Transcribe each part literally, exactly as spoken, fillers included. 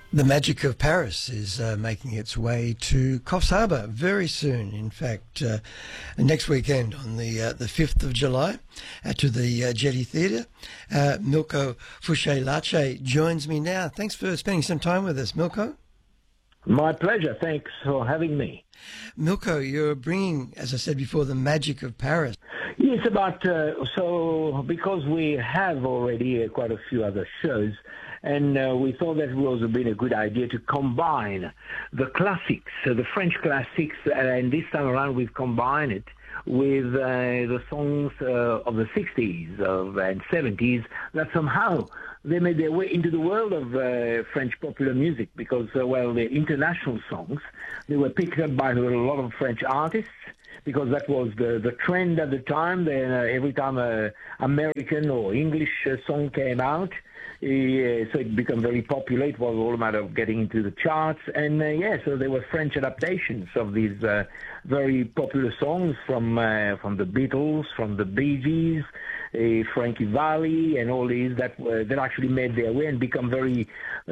The Magic of Paris is uh, making its way to Coffs Harbour very soon. In fact, uh, next weekend on the uh, the fifth of July uh, to the uh, Jetty Theatre. Uh, Milko Fouché-Lache joins me now. Thanks for spending some time with us, Milko. My pleasure. Thanks for having me. Milko, you're bringing, as I said before, the magic of Paris. Yes, about uh, so because we have already uh, quite a few other shows, and uh, we thought that it was been a good idea to combine the classics, uh, the French classics, and this time around we've combined it with uh, the songs uh, of the sixties of, and seventies that somehow they made their way into the world of uh, French popular music because, uh, well, the international songs, they were picked up by a lot of French artists because that was the, the trend at the time. Then uh, every time a American or English uh, song came out, uh, so it became very popular. It was all a matter of getting into the charts. And, uh, yeah, so there were French adaptations of these uh, very popular songs from uh, from the Beatles, from the Bee Gees, Uh, Frankie Valli, and all these that uh, that actually made their way and become very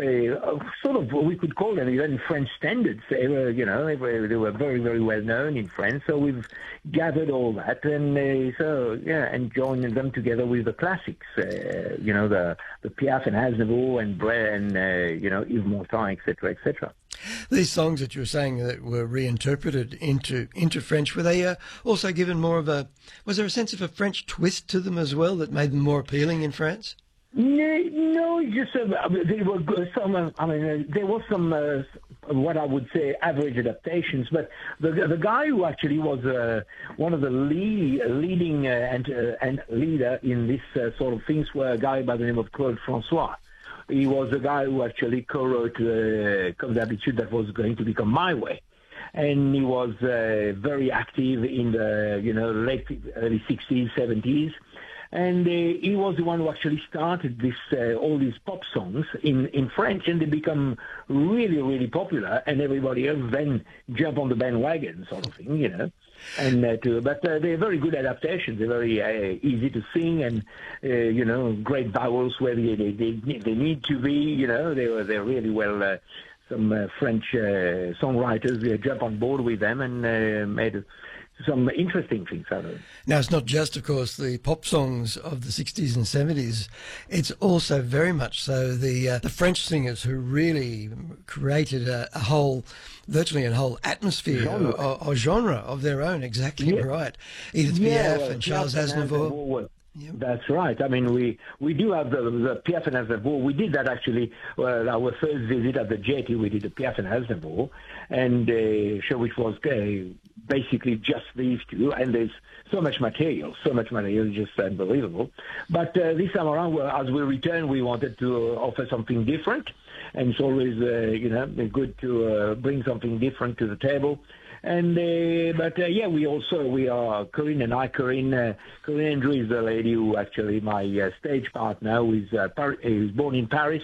uh, sort of what we could call them even French standards. They were, you know, they were, they were very very well known in France. So we've gathered all that and uh, so yeah, and joined them together with the classics. Uh, you know, the the Piaf and Aznavour and Brel and uh, you know Yves Montand, et cetera, et cetera. These songs that you were saying that were reinterpreted into into French, were they uh, also given more of a, was there a sense of a French twist to them as well that made them more appealing in France? No, no, just uh, there were some. Uh, I mean, uh, there was some uh, what I would say average adaptations. But the the guy who actually was uh, one of the lead, leading uh, and uh, and leader in this uh, sort of things were a guy by the name of Claude François. He was a guy who actually co-wrote uh, Comme d'habitude, that was going to become My Way. And he was uh, very active in the, you know, late early sixties, seventies. And uh, he was the one who actually started this, uh, all these pop songs in, in French, and they become really, really popular, and everybody else then jump on the bandwagon sort of thing, you know. And uh, to, but uh, they're very good adaptations. They're very uh, easy to sing, and uh, you know, great vowels where they, they they they need to be. You know, they were they're really well. Uh, some uh, French uh, songwriters uh, jump on board with them and uh, made some interesting things out of it. Now, it's not just, of course, the pop songs of the sixties and seventies. It's also very much so the uh, the French singers who really created a, a whole, virtually a whole atmosphere Genre. or, or genre of their own. Exactly Yeah. right. Edith Yeah, Piaf well, and Charles Piaf and Aznavour. Aznavour. Yep. That's right. I mean, we, we do have the, the Piaf and Aznavour. We did that actually. Well, our first visit at the Jetty, we did the Piaf and Aznavour, and uh, show which was uh, basically just these two. And there's so much material, so much material, just unbelievable. But uh, this time around, well, as we returned, we wanted to uh, offer something different, and it's always uh, you know good to uh, bring something different to the table. And uh, but uh, yeah, we also we are Corinne and I. Corinne uh, Corinne Andrew is the lady who actually my uh, stage partner, who is uh, Par- who's born in Paris,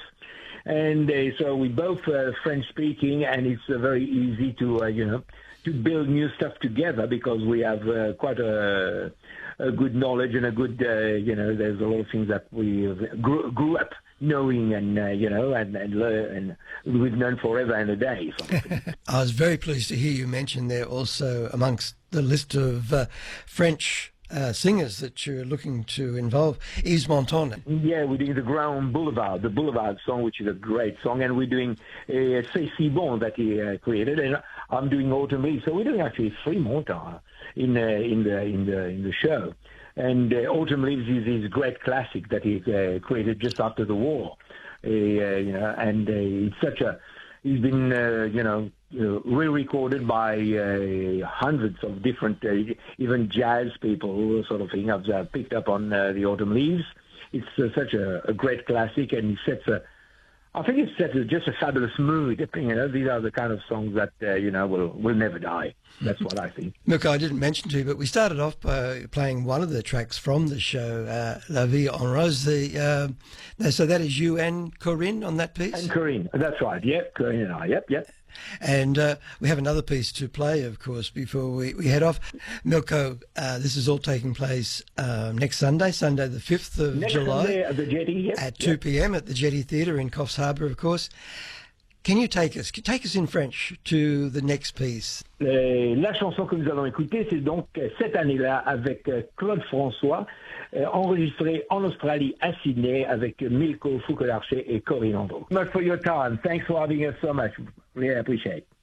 and uh, so we both uh, French speaking, and it's uh, very easy to uh, you know to build new stuff together because we have uh, quite a, a good knowledge and a good uh, you know there's a lot of things that we grew, grew up knowing and uh, you know and and, learn, and we've known forever and a day. Sort of I was very pleased to hear you mention there also amongst the list of uh, French uh, singers that you're looking to involve, Yves Montand. Yeah, we're doing the Grand Boulevard, the Boulevard song, which is a great song, and we're doing uh, C'est si bon that he uh, created, and I'm doing Autumn Leaves. So we're doing actually three Montand in uh, in the in the in the show. And uh, Autumn Leaves is his great classic that he uh, created just after the war. Uh, you know, and uh, it's such a he's been uh, you know uh, re-recorded by uh, hundreds of different uh, even jazz people sort of thing. I've uh, picked up on uh, the Autumn Leaves. It's uh, such a, a great classic, and he sets a. I think it sets a, just a fabulous mood. You know, these are the kind of songs that uh, you know will will never die. That's what I think. Look, I didn't mention to you, but we started off by playing one of the tracks from the show, uh, La Vie en Rose. The, uh, so that is you and Corinne on that piece? And Corinne, that's right. Yep, Corinne and I. Yep, yep. And uh, we have another piece to play, of course, before we, we head off. Milko, uh, this is all taking place um, next Sunday, Sunday the fifth of next July. Sunday at the Jetty, yep, at two p.m. at the Jetty Theatre in Coffs Harbour, of course. Can you take us, take us in French to the next piece? Et la chanson que nous allons écouter, c'est donc cette année-là avec Claude François, euh, enregistrée en Australie à Sydney avec Milko Foucault-Larcher et Corinne Andrew. Much for your time. Thanks for having us so much. Really appreciate it.